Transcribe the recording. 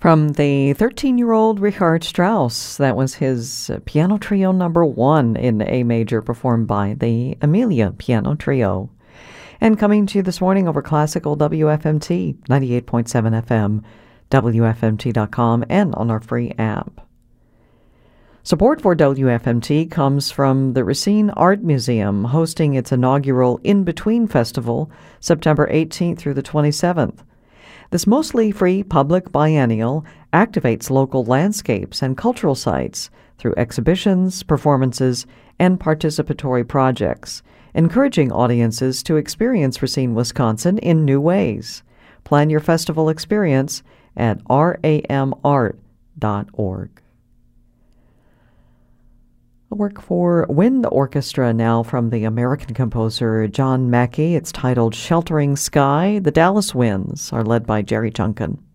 From the 13-year-old Richard Strauss, that was his Piano Trio number 1 in A major, performed by the Amelia Piano Trio. And coming to you this morning over Classical WFMT, 98.7 FM, WFMT.com, and on our free app. Support for WFMT comes from the Racine Art Museum, hosting its inaugural In Between Festival, September 18th through the 27th. This mostly free public biennial activates local landscapes and cultural sites through exhibitions, performances, and participatory projects, encouraging audiences to experience Racine, Wisconsin in new ways. Plan your festival experience at ramart.org. A work for wind orchestra now from the American composer John Mackey. It's titled Sheltering Sky. The Dallas Winds are led by Jerry Junkin.